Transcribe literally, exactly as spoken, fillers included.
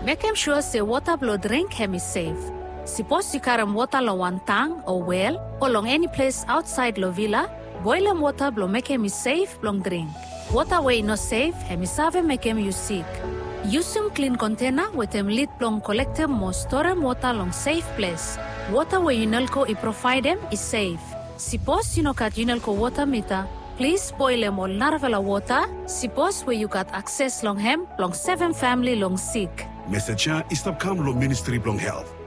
Make him sure say water blow drink him is safe. Suppose you carry water long one tank or well or long any place outside lo villa, boil him water blow make him is safe long drink. Water way not safe, him is have make him you sick. Use some clean container with him lid long collect him more store him water long safe place. Water where you nalco I provide him is safe. Suppose you no cut you nalco water meter, please boil him all narvala water. Suppose where you got access long him long seven family long sick. Message is Istab Kamlo Ministry Blong Health.